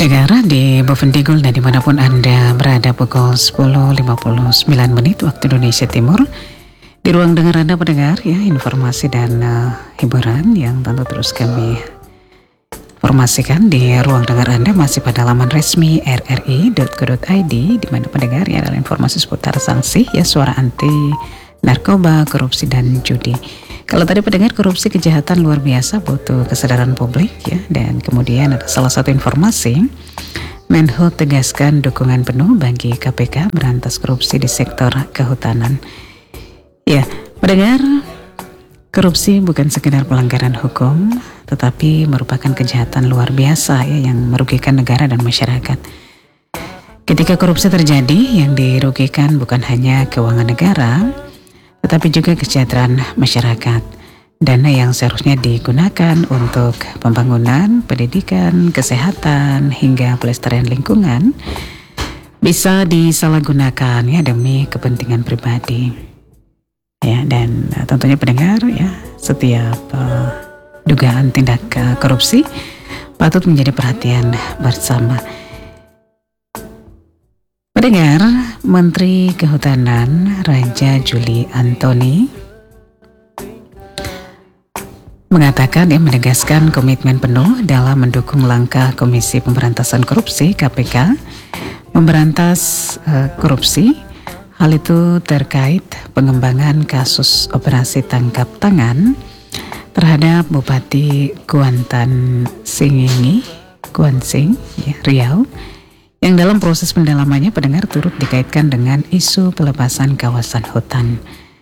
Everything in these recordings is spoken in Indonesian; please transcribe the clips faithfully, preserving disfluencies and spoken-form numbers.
Pendengar di Bovendigul dan dimanapun Anda berada, pukul sepuluh lima puluh sembilan menit waktu Indonesia Timur. Di ruang dengar Anda pendengar ya, informasi dan uh, hiburan yang tentu terus kami informasikan di ruang dengar Anda masih pada laman resmi r r i dot co dot i d, di mana pendengar ya adalah informasi seputar sanksi ya, suara anti narkoba, korupsi dan judi. Kalau tadi pendengar korupsi kejahatan luar biasa butuh kesadaran publik ya, dan kemudian ada salah satu informasi, Menhub tegaskan dukungan penuh bagi K P K berantas korupsi di sektor kehutanan. Ya, pendengar, korupsi bukan sekedar pelanggaran hukum, tetapi merupakan kejahatan luar biasa ya, yang merugikan negara dan masyarakat. Ketika korupsi terjadi, yang dirugikan bukan hanya keuangan negara, tetapi juga kesejahteraan masyarakat. Dana yang seharusnya digunakan untuk pembangunan, pendidikan, kesehatan, hingga pelestarian lingkungan bisa disalahgunakan ya demi kepentingan pribadi. Ya, dan uh, tentunya pendengar ya, setiap uh, dugaan tindak uh, korupsi patut menjadi perhatian bersama. Pendengar, Menteri Kehutanan Raja Juli Antoni mengatakan yang menegaskan komitmen penuh dalam mendukung langkah Komisi Pemberantasan Korupsi K P K memberantas uh, korupsi. Hal itu terkait pengembangan kasus operasi tangkap tangan terhadap Bupati Kuantan Singingi, Kuansing, ya, Riau, yang dalam proses pendalamannya pendengar turut dikaitkan dengan isu pelepasan kawasan hutan.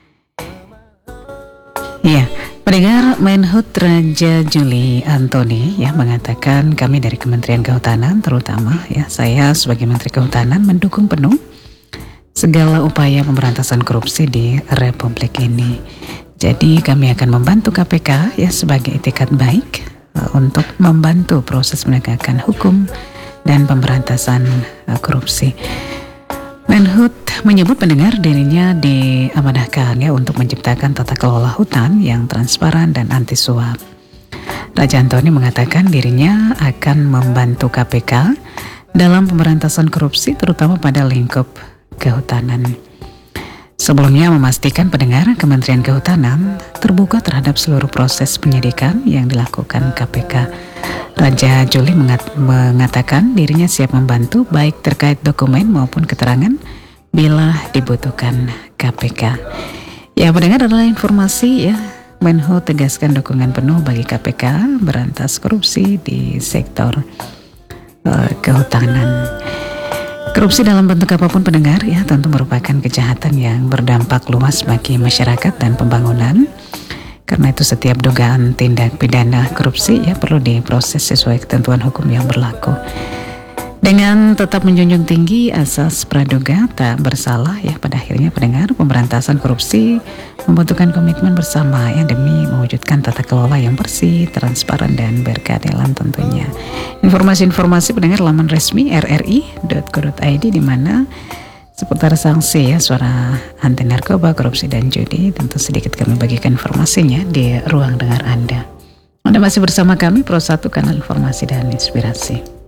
Ya, pendengar, Menhub Raja Juli Antoni ya mengatakan, kami dari Kementerian Kehutanan terutama ya, saya sebagai Menteri Kehutanan mendukung penuh segala upaya pemberantasan korupsi di Republik ini. Jadi kami akan membantu K P K ya sebagai itikat baik uh, untuk membantu proses penegakan hukum dan pemberantasan uh, korupsi. Menhub menyebut pendengar dirinya diamanahkan ya untuk menciptakan tata kelola hutan yang transparan dan anti suap. Raja Antoni mengatakan dirinya akan membantu K P K dalam pemberantasan korupsi terutama pada lingkup kehutanan. Sebelumnya memastikan pendengar Kementerian Kehutanan terbuka terhadap seluruh proses penyidikan yang dilakukan K P K. Raja Juli mengat- mengatakan dirinya siap membantu baik terkait dokumen maupun keterangan bila dibutuhkan K P K. Ya, pendengar, adalah informasi ya, Menhub tegaskan dukungan penuh bagi K P K berantas korupsi di sektor uh, kehutanan. Korupsi dalam bentuk apapun pendengar ya tentu merupakan kejahatan yang berdampak luas bagi masyarakat dan pembangunan. Karena itu setiap dugaan tindak pidana korupsi ya perlu diproses sesuai ketentuan hukum yang berlaku. Dengan tetap menjunjung tinggi asas praduga tak bersalah ya, pada akhirnya pendengar, pemberantasan korupsi membutuhkan komitmen bersama ya demi mewujudkan tata kelola yang bersih, transparan dan berkeadilan tentunya. Informasi-informasi pendengar laman resmi r r i dot co dot i d, di mana seputar sanksi ya suara anti narkoba, korupsi dan judi tentu sedikit kami bagikan informasinya di ruang dengar Anda. Anda masih bersama kami Pro satu, kanal informasi dan inspirasi.